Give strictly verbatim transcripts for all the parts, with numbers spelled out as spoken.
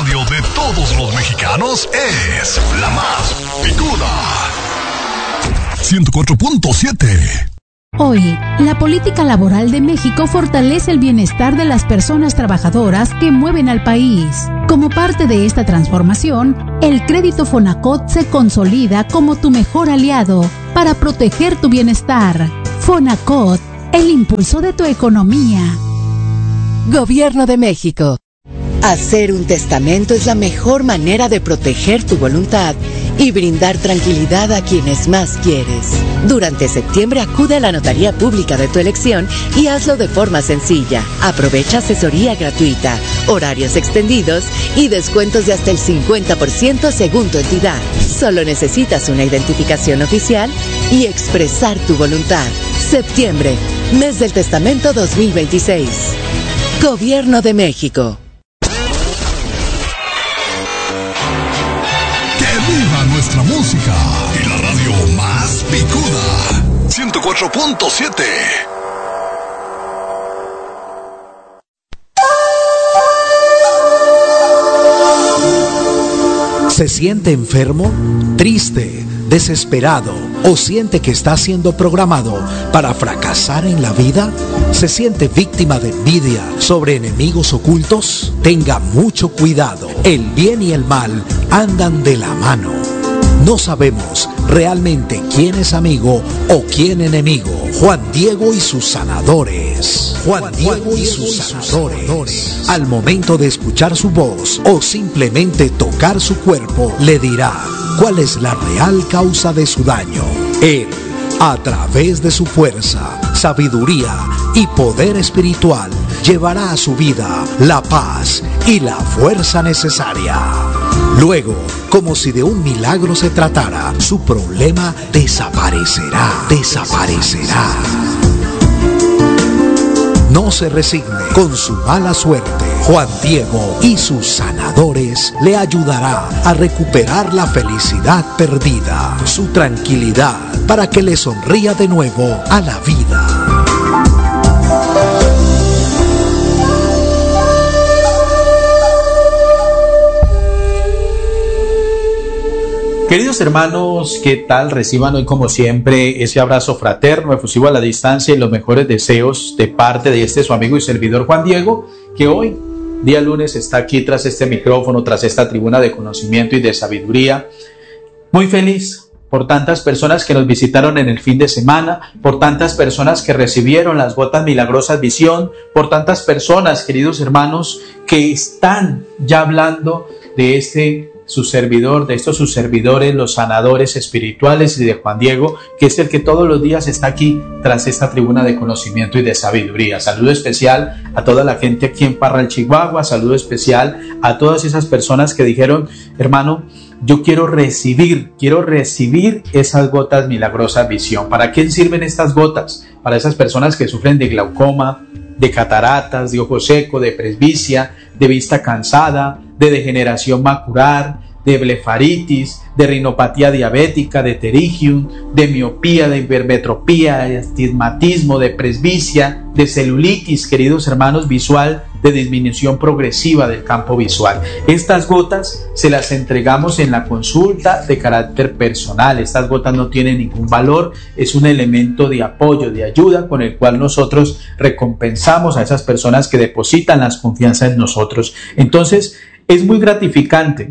radio de todos los mexicanos es la más picuda. ciento cuatro punto siete. Hoy, la política laboral de México fortalece el bienestar de las personas trabajadoras que mueven al país. Como parte de esta transformación, el crédito Fonacot se consolida como tu mejor aliado para proteger tu bienestar. Fonacot, el impulso de tu economía. Gobierno de México. Hacer un testamento es la mejor manera de proteger tu voluntad y brindar tranquilidad a quienes más quieres. Durante septiembre acude a la notaría pública de tu elección y hazlo de forma sencilla. Aprovecha asesoría gratuita, horarios extendidos y descuentos de hasta el cincuenta por ciento según tu entidad. Solo necesitas una identificación oficial y expresar tu voluntad. Septiembre, mes del testamento dos mil veintiséis. Gobierno de México. ¡Viva nuestra música! Y la radio más picuda. ciento cuatro punto siete. ¿Se siente enfermo, triste, desesperado o siente que está siendo programado para fracasar en la vida? ¿Se siente víctima de envidia sobre enemigos ocultos? Tenga mucho cuidado. El bien y el mal andan de la mano. No sabemos realmente quién es amigo o quién enemigo. Juan Diego y sus sanadores. Juan Diego y sus sanadores. Al momento de escuchar su voz o simplemente tocar su cuerpo, le dirá cuál es la real causa de su daño. Él, a través de su fuerza, sabiduría y poder espiritual, llevará a su vida la paz y la fuerza necesaria. Luego, como si de un milagro se tratara, su problema desaparecerá, desaparecerá. No se resigne con su mala suerte. Juan Diego y sus sanadores le ayudará a recuperar la felicidad perdida, su tranquilidad, para que le sonría de nuevo a la vida. Queridos hermanos, ¿qué tal? Reciban hoy como siempre ese abrazo fraterno, efusivo a la distancia y los mejores deseos de parte de este su amigo y servidor Juan Diego, que hoy, día lunes, está aquí tras este micrófono, tras esta tribuna de conocimiento y de sabiduría. Muy feliz por tantas personas que nos visitaron en el fin de semana, por tantas personas que recibieron las gotas milagrosas visión, por tantas personas, queridos hermanos, que están ya hablando de este su servidor, de estos sus servidores, los sanadores espirituales, y de Juan Diego, que es el que todos los días está aquí tras esta tribuna de conocimiento y de sabiduría. Saludo especial a toda la gente aquí en Parral, Chihuahua. Saludo especial a todas esas personas que dijeron: hermano, yo quiero recibir, quiero recibir esas gotas milagrosas visión. ¿Para qué sirven estas gotas? Para esas personas que sufren de glaucoma, de cataratas, de ojo seco, de presbicia, de vista cansada, de degeneración macular, de blefaritis, de rinopatía diabética, de pterygium, de miopía, de hipermetropía, de astigmatismo, de presbicia, de celulitis, queridos hermanos, visual, de disminución progresiva del campo visual. Estas gotas se las entregamos en la consulta de carácter personal. Estas gotas no tienen ningún valor, es un elemento de apoyo, de ayuda, con el cual nosotros recompensamos a esas personas que depositan las confianzas en nosotros. Entonces, es muy gratificante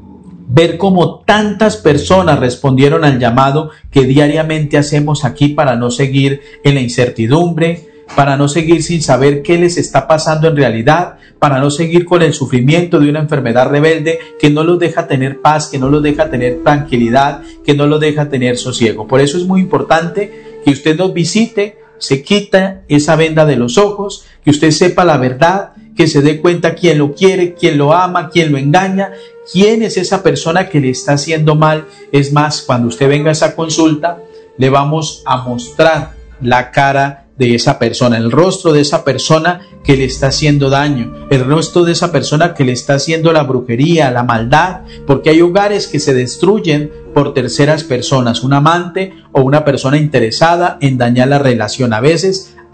ver cómo tantas personas respondieron al llamado que diariamente hacemos aquí para no seguir en la incertidumbre, para no seguir sin saber qué les está pasando en realidad, para no seguir con el sufrimiento de una enfermedad rebelde que no los deja tener paz, que no los deja tener tranquilidad, que no los deja tener sosiego. Por eso es muy importante que usted nos visite, se quita esa venda de los ojos, que usted sepa la verdad, que se dé cuenta quién lo quiere, quién lo ama, quién lo engaña, quién es esa persona que le está haciendo mal. Es más, cuando usted venga a esa consulta, le vamos a mostrar la cara de esa persona, el rostro de esa persona que le está haciendo daño, el rostro de esa persona que le está haciendo la brujería, la maldad, porque hay hogares que se destruyen por terceras personas, un amante o una persona interesada en dañar la relación. A veces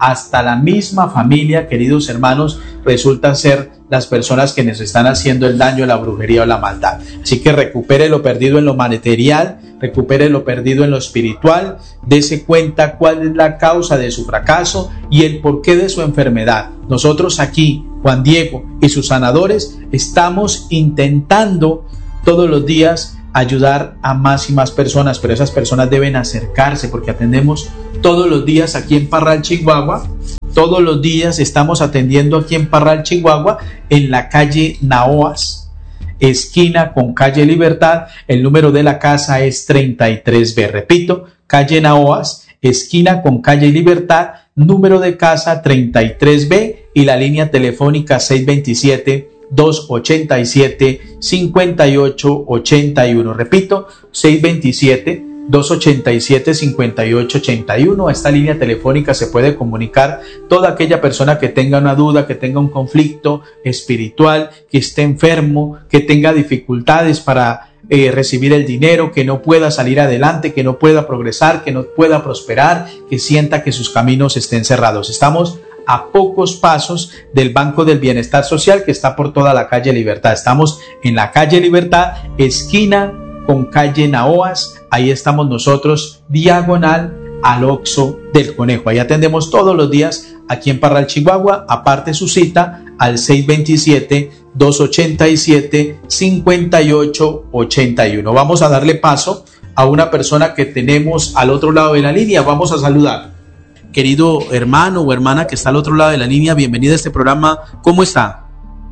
hasta la misma familia, queridos hermanos, resulta ser las personas que nos están haciendo el daño, la brujería o la maldad. Así que recupere lo perdido en lo material, recupere lo perdido en lo espiritual, dése cuenta cuál es la causa de su fracaso y el porqué de su enfermedad. Nosotros aquí, Juan Diego y sus sanadores, estamos intentando todos los días ayudar a más y más personas, pero esas personas deben acercarse porque atendemos todos los días aquí en Parral, Chihuahua. Todos los días estamos atendiendo aquí en Parral, Chihuahua, en la calle Naoas, esquina con calle Libertad. El número de la casa es treinta y tres B. Repito, calle Naoas, esquina con calle Libertad, número de casa treinta y tres B y la línea telefónica seis dos siete, dos ocho siete, cinco ocho ocho uno. Repito, seis dos siete, dos ocho siete, cinco ocho ocho uno. A esta línea telefónica se puede comunicar toda aquella persona que tenga una duda, que tenga un conflicto espiritual, que esté enfermo, que tenga dificultades para eh, recibir el dinero, que no pueda salir adelante, que no pueda progresar, que no pueda prosperar, que sienta que sus caminos estén cerrados. Estamos a pocos pasos del Banco del Bienestar Social que está por toda la calle Libertad. Estamos en la calle Libertad, esquina con calle Naoas. Ahí estamos nosotros, diagonal al Oxxo del Conejo. Ahí atendemos todos los días aquí en Parral, Chihuahua. Aparte su cita al seis dos siete, dos ocho siete, cinco ocho ocho uno. Vamos a darle paso a una persona que tenemos al otro lado de la línea. Vamos a saludar. Querido hermano o hermana que está al otro lado de la línea, bienvenida a este programa. ¿Cómo está?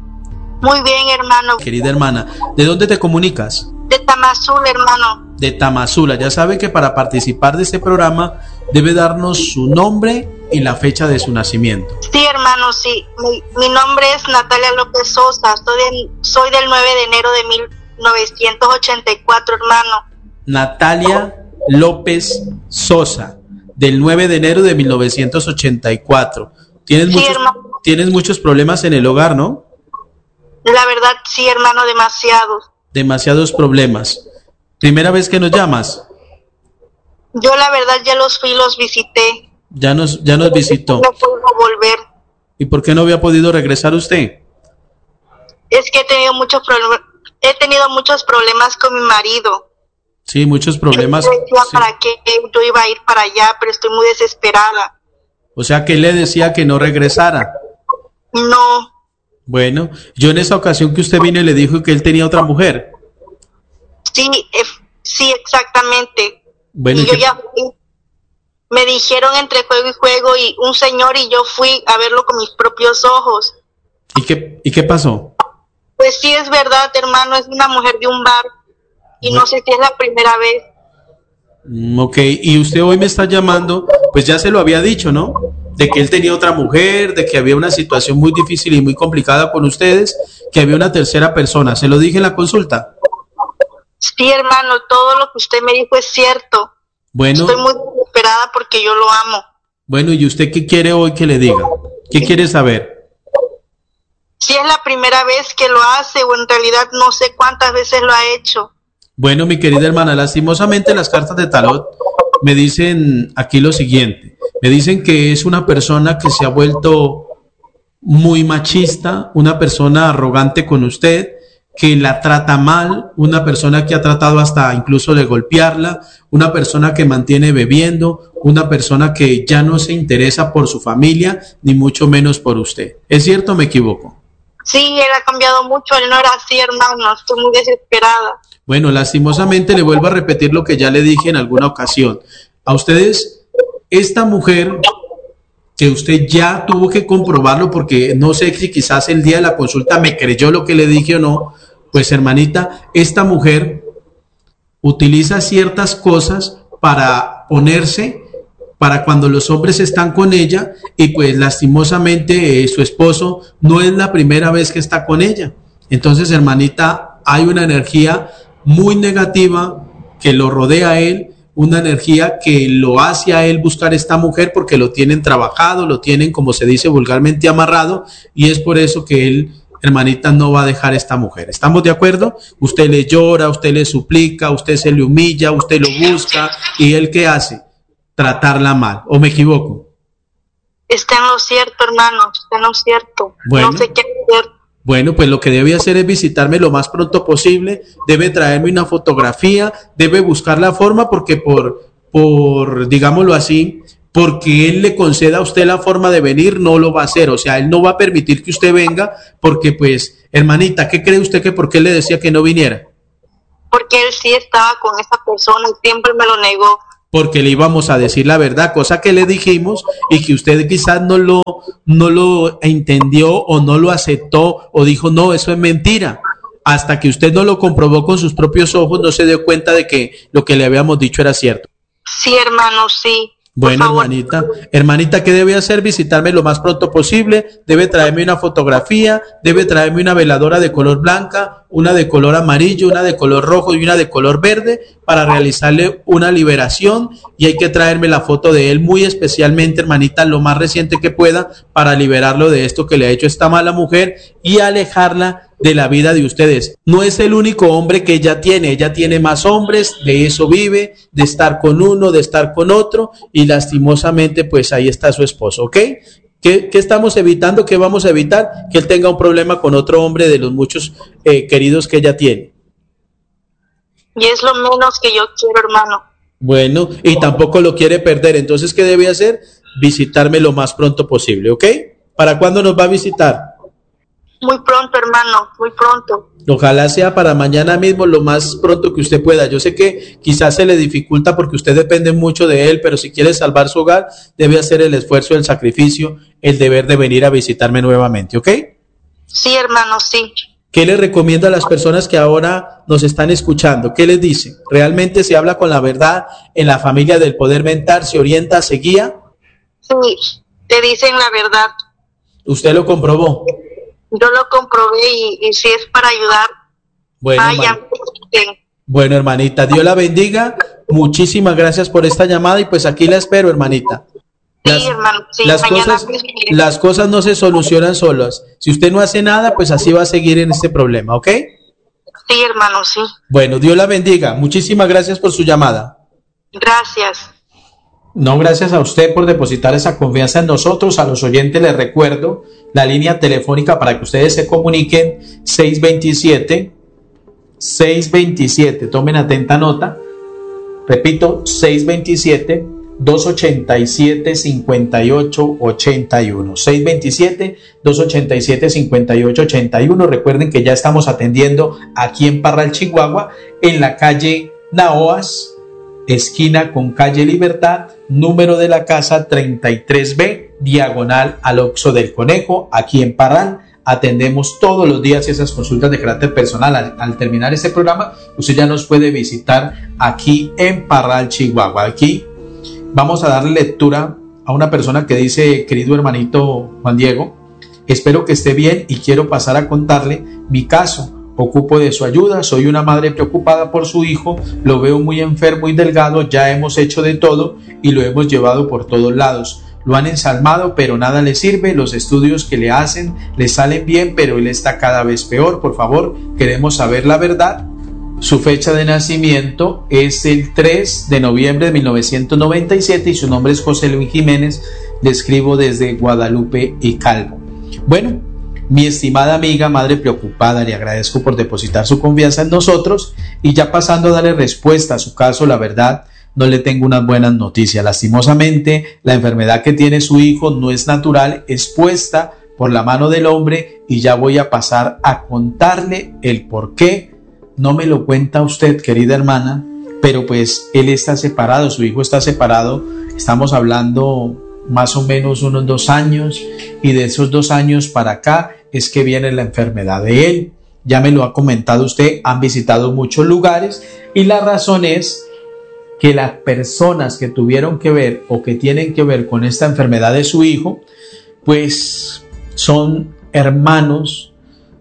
Muy bien, hermano. Querida hermana, ¿de dónde te comunicas? De Tamazula, hermano. De Tamazula. Ya sabe que para participar de este programa debe darnos su nombre y la fecha de su nacimiento. Sí, hermano, sí. Mi, mi nombre es Natalia López Sosa. Soy, de, soy del nueve de enero de mil novecientos ochenta y cuatro, hermano. Natalia López Sosa, del nueve de enero de mil novecientos ochenta y cuatro. ¿Tienes, sí, muchos, hermano. Tienes muchos problemas en el hogar, ¿no? La verdad, sí, hermano, demasiados. Demasiados problemas. ¿Primera vez que nos llamas? Yo la verdad ya los fui, los visité. Ya nos, ya nos visitó. No puedo volver. ¿Y por qué no había podido regresar usted? Es que he tenido muchos problemas, he tenido muchos problemas con mi marido. Sí, muchos problemas. Yo decía sí. para qué yo iba a ir para allá, pero estoy muy desesperada. O sea, que él le decía que no regresara. No. Bueno, yo en esa ocasión que usted vino y le dijo que él tenía otra mujer. Sí, eh, sí, exactamente. Bueno, y ¿y yo qué? ya fui. Me dijeron entre juego y juego y un señor y yo fui a verlo con mis propios ojos. ¿Y qué, y qué pasó? Pues sí, es verdad, hermano, es una mujer de un bar y Bueno. no sé si es la primera vez. Mm, ok, y usted hoy me está llamando, pues ya se lo había dicho, ¿no? De que él tenía otra mujer, de que había una situación muy difícil y muy complicada con ustedes, que había una tercera persona. ¿Se lo dije en la consulta? Sí, hermano, todo lo que usted me dijo es cierto. Bueno, Estoy muy desesperada porque yo lo amo. bueno, ¿y usted qué quiere hoy que le diga? ¿Qué quiere saber? Si es la primera vez que lo hace o en realidad no sé cuántas veces lo ha hecho. Bueno, mi querida hermana, lastimosamente las cartas de tarot me dicen aquí lo siguiente. Me dicen que es una persona que se ha vuelto muy machista, una persona arrogante con usted, que la trata mal, una persona que ha tratado hasta incluso de golpearla, una persona que mantiene bebiendo, una persona que ya no se interesa por su familia, ni mucho menos por usted. ¿Es cierto o me equivoco? Sí, él ha cambiado mucho, él no era así, hermano, estoy muy desesperada. Bueno, lastimosamente le vuelvo a repetir lo que ya le dije en alguna ocasión. A ustedes, esta mujer que usted ya tuvo que comprobarlo, porque no sé si quizás el día de la consulta me creyó lo que le dije o no, pues hermanita, esta mujer utiliza ciertas cosas para ponerse, para cuando los hombres están con ella, y pues lastimosamente eh, su esposo no es la primera vez que está con ella. Entonces, hermanita, hay una energía muy negativa que lo rodea a él, una energía que lo hace a él buscar esta mujer porque lo tienen trabajado, lo tienen, como se dice vulgarmente, amarrado, y es por eso que él, hermanita, no va a dejar esta mujer. ¿Estamos de acuerdo? Usted le llora, usted le suplica, usted se le humilla, usted lo busca, y él ¿qué hace? Tratarla mal. ¿O me equivoco? está en lo cierto, hermano, está en lo cierto. Bueno. No sé qué hacer. Bueno, pues lo que debe hacer es visitarme lo más pronto posible, debe traerme una fotografía, debe buscar la forma porque por, por, digámoslo así, porque él le conceda a usted la forma de venir, no lo va a hacer, o sea, él no va a permitir que usted venga porque pues, hermanita, ¿qué cree usted que por qué le decía que no viniera? Porque él sí estaba con esa persona y siempre me lo negó. Porque le íbamos a decir la verdad, cosa que le dijimos y que usted quizás no lo, no lo entendió o no lo aceptó o dijo, no, eso es mentira. Hasta que usted no lo comprobó con sus propios ojos, no se dio cuenta de que lo que le habíamos dicho era cierto. Sí, hermano, sí. Bueno, hermanita, hermanita, ¿qué debe hacer? Visitarme lo más pronto posible, debe traerme una fotografía, debe traerme una veladora de color blanca, una de color amarillo, una de color rojo y una de color verde para realizarle una liberación y hay que traerme la foto de él muy especialmente, hermanita, lo más reciente que pueda para liberarlo de esto que le ha hecho esta mala mujer y alejarla de la vida de ustedes. No es el único hombre que ella tiene, ella tiene más hombres, de eso vive, de estar con uno, de estar con otro y lastimosamente pues ahí está su esposo, ¿ok? ¿Qué, qué estamos evitando? ¿Qué vamos a evitar? Que él tenga un problema con otro hombre de los muchos eh, queridos que ella tiene. Y es lo menos que yo quiero, hermano. Bueno, y tampoco lo quiere perder, entonces ¿qué debe hacer? Visitarme lo más pronto posible, ¿ok? ¿Para cuándo nos va a visitar? Muy pronto, hermano, muy pronto. Ojalá sea para mañana mismo, lo más pronto que usted pueda. Yo sé que quizás se le dificulta porque usted depende mucho de él, pero si quiere salvar su hogar, debe hacer el esfuerzo, el sacrificio, el deber de venir a visitarme nuevamente, ¿ok? Sí, hermano, sí. ¿Qué le recomienda a las personas que ahora nos están escuchando? ¿Qué les dice? ¿Realmente se habla con la verdad en la familia del poder mental? ¿Se orienta, se guía? Sí, te dicen la verdad. ¿Usted lo comprobó? Yo lo comprobé y, y si es para ayudar, bueno, vaya. Bueno, hermanita, Dios la bendiga. Muchísimas gracias por esta llamada y pues aquí la espero, hermanita. Las, sí, hermano, sí, las, cosas, las cosas no se solucionan solas. Si usted no hace nada, pues así va a seguir en este problema, ¿ok? Sí, hermano, sí. Bueno, Dios la bendiga. Muchísimas gracias por su llamada. Gracias. No, gracias a usted por depositar esa confianza en nosotros. A los oyentes les recuerdo la línea telefónica para que ustedes se comuniquen, seis veintisiete, seis veintisiete, tomen atenta nota, repito, seis veintisiete, dos ochenta y siete, cincuenta y ocho ochenta y uno, seis veintisiete, dos ochenta y siete, cincuenta y ocho ochenta y uno. Recuerden que ya estamos atendiendo aquí en Parral, Chihuahua, en la calle Naoas, esquina con calle Libertad, número de la casa treinta y tres B, diagonal al Oxxo del Conejo, aquí en Parral. Atendemos todos los días esas consultas de carácter personal. Al, al terminar este programa, usted ya nos puede visitar aquí en Parral, Chihuahua. Aquí vamos a darle lectura a una persona que dice: querido hermanito Juan Diego, espero que esté bien y quiero pasar a contarle mi caso. Ocupo de su ayuda, soy una madre preocupada por su hijo, lo veo muy enfermo y delgado, ya hemos hecho de todo y lo hemos llevado por todos lados. Lo han ensalmado, pero nada le sirve, los estudios que le hacen le salen bien, pero él está cada vez peor. Por favor, queremos saber la verdad. Su fecha de nacimiento es el tres de noviembre de mil novecientos noventa y siete y su nombre es José Luis Jiménez. Le escribo desde Guadalupe y Calvo. Bueno, mi estimada amiga, madre preocupada, le agradezco por depositar su confianza en nosotros y ya pasando a darle respuesta a su caso, la verdad, no le tengo unas buenas noticias. Lastimosamente, la enfermedad que tiene su hijo no es natural, es puesta por la mano del hombre y ya voy a pasar a contarle el por qué. No me lo cuenta usted, querida hermana, pero pues él está separado, su hijo está separado, estamos hablando más o menos unos dos años y de esos dos años para acá es que viene la enfermedad de él. Ya me lo ha comentado usted, han visitado muchos lugares y la razón es que las personas que tuvieron que ver o que tienen que ver con esta enfermedad de su hijo, pues son hermanos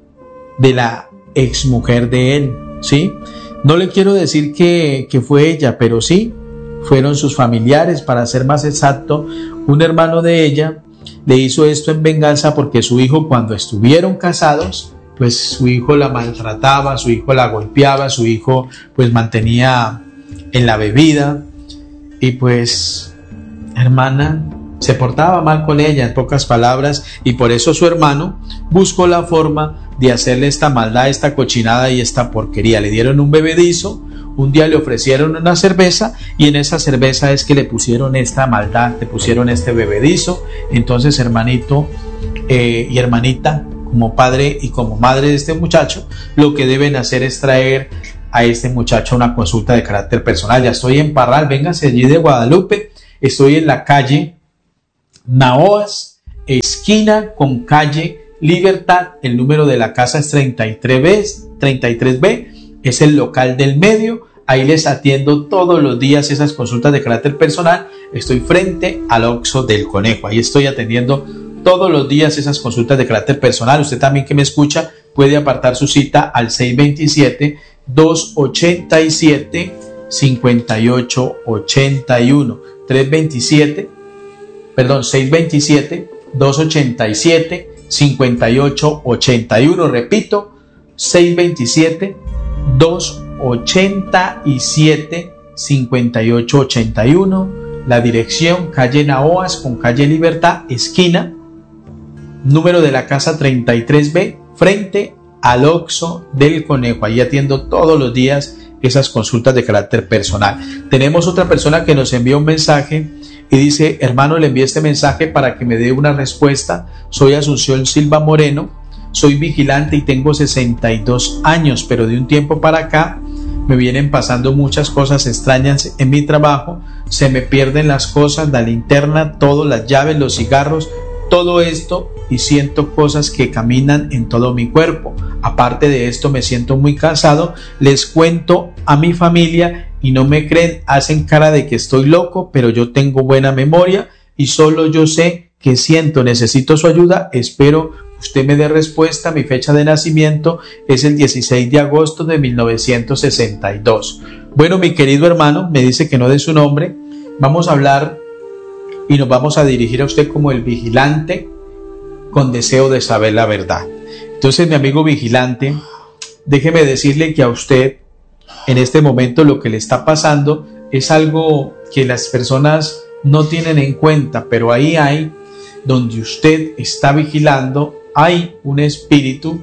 de la exmujer de él, ¿sí? No le quiero decir que, que fue ella, pero sí, fueron sus familiares, para ser más exacto. Un hermano de ella le hizo esto en venganza porque su hijo, cuando estuvieron casados, pues su hijo la maltrataba, su hijo la golpeaba, su hijo pues mantenía en la bebida y pues, hermana, Se portaba mal con ella, en pocas palabras, y por eso su hermano buscó la forma de hacerle esta maldad, esta cochinada y esta porquería. Le dieron un bebedizo, un día le ofrecieron una cerveza y en esa cerveza es que le pusieron esta maldad, le pusieron este bebedizo. Entonces, hermanito eh, y hermanita, como padre y como madre de este muchacho, lo que deben hacer es traer a este muchacho a una consulta de carácter personal. Ya estoy en Parral, véngase allí de Guadalupe, estoy en la calle Naoas, esquina con calle Libertad, el número de la casa es treinta y tres B, es el local del medio, ahí les atiendo todos los días esas consultas de carácter personal, estoy frente al Oxxo del Conejo, ahí estoy atendiendo todos los días esas consultas de carácter personal. Usted también que me escucha puede apartar su cita al seis dos siete, dos ocho siete, cinco ocho ocho uno, tres dos siete, perdón, seis dos siete, dos ocho siete, cinco ocho ocho uno, repito, seis dos siete, dos ocho siete, cinco ocho ocho uno, la dirección calle Naoas con calle Libertad, esquina, número de la casa treinta y tres B, frente al Oxxo del Conejo. Ahí atiendo todos los días esas consultas de carácter personal. Tenemos otra persona que nos envía un mensaje y dice: hermano, le envié este mensaje para que me dé una respuesta. Soy Asunción Silva Moreno, soy vigilante y tengo sesenta y dos años, pero de un tiempo para acá me vienen pasando muchas cosas extrañas en mi trabajo. Se me pierden las cosas, la linterna, todo, las llaves, los cigarros, todo esto, y siento cosas que caminan en todo mi cuerpo. Aparte de esto, me siento muy cansado. Les cuento a mi familia y no me creen, hacen cara de que estoy loco, pero yo tengo buena memoria y solo yo sé que siento. Necesito su ayuda, espero usted me dé respuesta. Mi fecha de nacimiento es el dieciséis de agosto de mil novecientos sesenta y dos. Bueno, mi querido hermano, me dice que no dé su nombre. Vamos a hablar y nos vamos a dirigir a usted como el vigilante con deseo de saber la verdad. Entonces, mi amigo vigilante, déjeme decirle que a usted en este momento lo que le está pasando es algo que las personas no tienen en cuenta, pero ahí hay, donde usted está vigilando, hay un espíritu,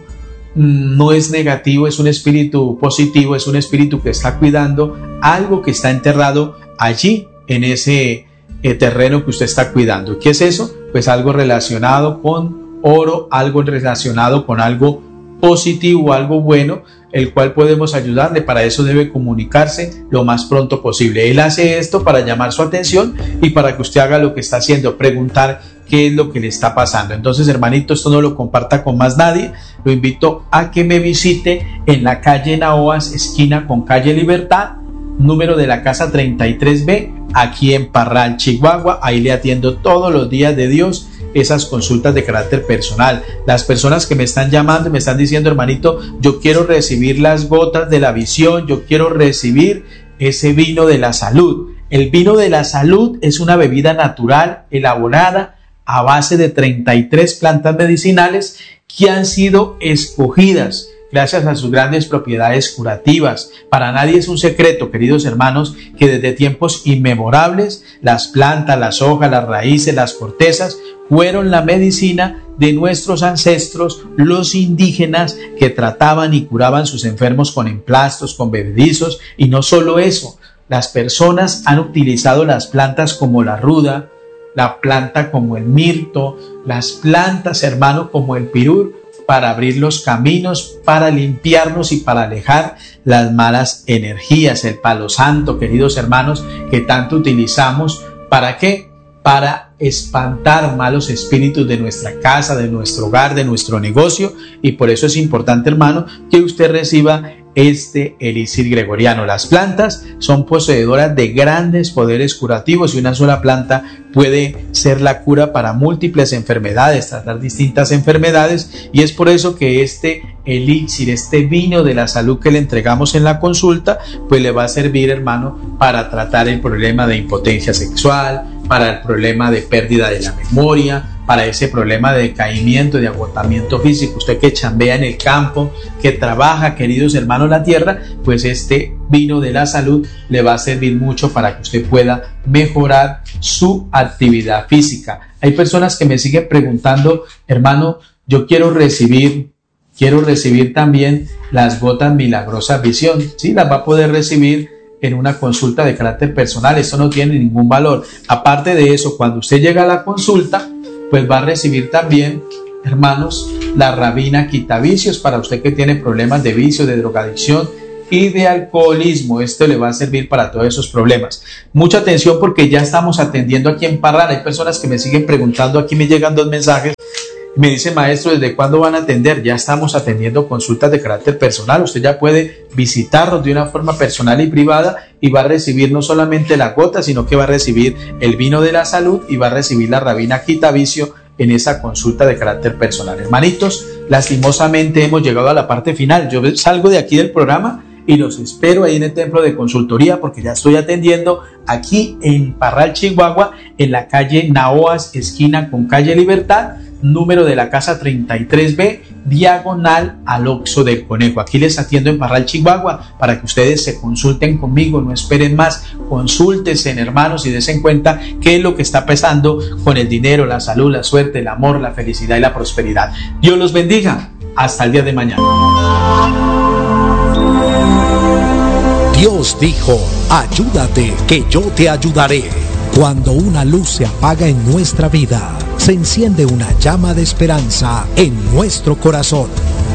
no es negativo, es un espíritu positivo, es un espíritu que está cuidando algo que está enterrado allí en ese eh, terreno que usted está cuidando. ¿Qué es eso? Pues algo relacionado con oro, algo relacionado con algo positivo, algo bueno, el cual podemos ayudarle. Para eso debe comunicarse lo más pronto posible. Él hace esto para llamar su atención y para que usted haga lo que está haciendo, preguntar qué es lo que le está pasando. Entonces, hermanito, esto no lo comparta con más nadie. Lo invito a que me visite en la calle Naoas, esquina con calle Libertad, número de la casa treinta y tres B, aquí en Parral, Chihuahua. Ahí le atiendo todos los días de Dios esas consultas de carácter personal. Las personas que me están llamando y me están diciendo: hermanito, yo quiero recibir las gotas de la visión, yo quiero recibir ese vino de la salud. El vino de la salud es una bebida natural elaborada a base de treinta y tres plantas medicinales que han sido escogidas gracias a sus grandes propiedades curativas. Para nadie es un secreto, queridos hermanos, que desde tiempos inmemorables las plantas, las hojas, las raíces, las cortezas fueron la medicina de nuestros ancestros, los indígenas, que trataban y curaban sus enfermos con emplastos, con bebedizos. Y no solo eso, las personas han utilizado las plantas como la ruda, la planta como el mirto, las plantas, hermano, como el pirul, para abrir los caminos, para limpiarnos y para alejar las malas energías. El palo santo, queridos hermanos, que tanto utilizamos, ¿para qué? Para espantar malos espíritus de nuestra casa, de nuestro hogar, de nuestro negocio. Y por eso es importante, hermano, que usted reciba este elixir gregoriano. Las plantas son poseedoras de grandes poderes curativos y una sola planta puede ser la cura para múltiples enfermedades, tratar distintas enfermedades, y es por eso que este elixir, este vino de la salud que le entregamos en la consulta, pues le va a servir, hermano, para tratar el problema de impotencia sexual, para el problema de pérdida de la memoria, para ese problema de decaimiento, de agotamiento físico. Usted que chambea en el campo, que trabaja, queridos hermanos, la tierra, pues este vino de la salud le va a servir mucho para que usted pueda mejorar su actividad física. Hay personas que me siguen preguntando, hermano, yo quiero recibir, quiero recibir también las gotas milagrosas visión. Sí, las va a poder recibir en una consulta de carácter personal. Esto no tiene ningún valor. Aparte de eso, cuando usted llega a la consulta, pues va a recibir también, hermanos, la rabina quitavicios para usted que tiene problemas de vicio, de drogadicción y de alcoholismo. Esto le va a servir para todos esos problemas. Mucha atención porque ya estamos atendiendo aquí en Parral. Hay personas que me siguen preguntando, aquí me llegan dos mensajes. Me dice, maestro, ¿desde cuándo van a atender? Ya estamos atendiendo consultas de carácter personal. Usted ya puede visitarnos de una forma personal y privada y va a recibir no solamente la gota, sino que va a recibir el vino de la salud y va a recibir la rabina quitavicio en esa consulta de carácter personal. Hermanitos, lastimosamente hemos llegado a la parte final. Yo salgo de aquí del programa y los espero ahí en el templo de consultoría porque ya estoy atendiendo aquí en Parral, Chihuahua, en la calle Naoas, esquina con calle Libertad, número de la casa treinta y tres B, diagonal al Oxxo del Conejo. Aquí les atiendo en Parral, Chihuahua, para que ustedes se consulten conmigo, no esperen más, consúltense, hermanos, y den cuenta qué es lo que está pasando con el dinero, la salud, la suerte, el amor, la felicidad y la prosperidad. Dios los bendiga. Hasta el día de mañana. Dios dijo, ayúdate que yo te ayudaré. Cuando una luz se apaga en nuestra vida, se enciende una llama de esperanza en nuestro corazón.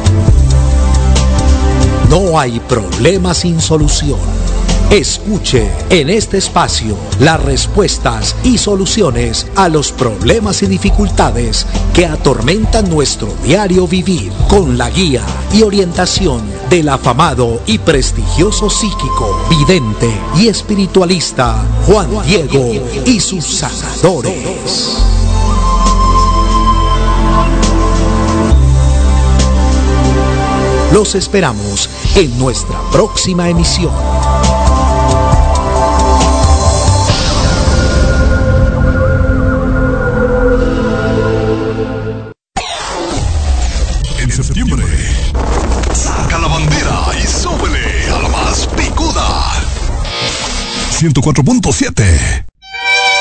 No hay problema sin solución. Escuche en este espacio las respuestas y soluciones a los problemas y dificultades que atormentan nuestro diario vivir, con la guía y orientación del afamado y prestigioso psíquico, vidente y espiritualista Juan Diego y sus sanadores. Los esperamos en nuestra próxima emisión. En septiembre, saca la bandera y súbele a la más picuda. ciento cuatro punto siete